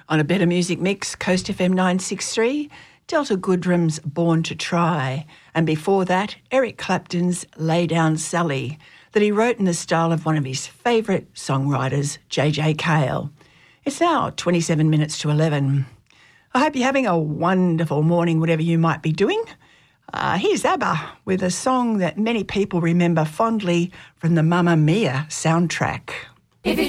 On a Better Music Mix, Coast FM 963, Delta Goodrum's Born to Try, and before that, Eric Clapton's Lay Down Sally, that he wrote in the style of one of his favourite songwriters, J.J. Cale. It's now 27 minutes to 11. I hope you're having a wonderful morning, whatever you might be doing. Here's ABBA with a song that many people remember fondly from the Mamma Mia soundtrack.